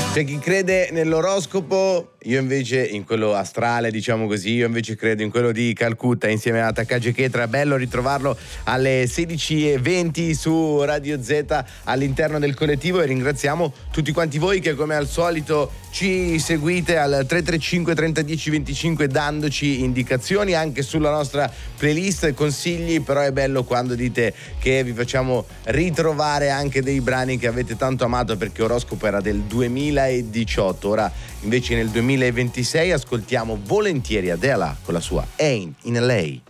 C'è chi crede nell'oroscopo, io invece in quello astrale, diciamo così, io invece credo in quello di Calcutta insieme a Takagi Chetra. È bello ritrovarlo alle 16:20 su Radio Z all'interno del collettivo, e ringraziamo tutti quanti voi che come al solito ci seguite al 335 30 10 25 dandoci indicazioni anche sulla nostra playlist e consigli. Però è bello quando dite che vi facciamo ritrovare anche dei brani che avete tanto amato, perché Oroscopo era del 2018, ora invece nel 2026 ascoltiamo volentieri Adele con la sua Ain't in LA.